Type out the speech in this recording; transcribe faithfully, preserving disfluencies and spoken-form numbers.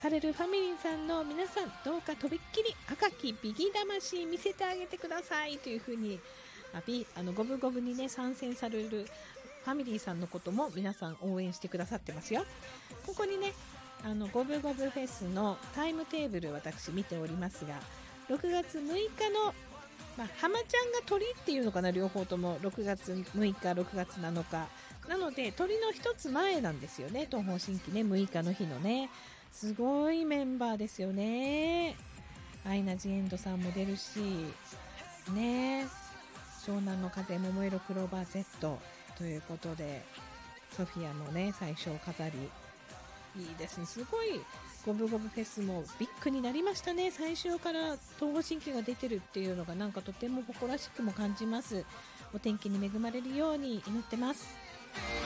パレルファミリーさんの皆さん、どうかとびっきり赤きビギ魂見せてあげてくださいというふうに、あビあのゴブゴブにね参戦されるファミリーさんのことも皆さん応援してくださってますよ。ここにねあのゴブゴブフェスのタイムテーブル私見ておりますが、ろくがつむいかの、まあ、浜ちゃんが鳥っていうのかな、両方ともろくがつむいかろくがつなのかなので鳥の一つ前なんですよね。東方神起ねむいかの日のね、すごいメンバーですよね。アイナ・ジ・エンドさんも出るしね、湘南の風桃色クローバー Z ということで、ソフィアもね最初飾り、いいですね。すごいゴブゴブフェスもビッグになりましたね。最初から東方神起が出てるっていうのがなんかとても誇らしくも感じます。お天気に恵まれるように祈ってます。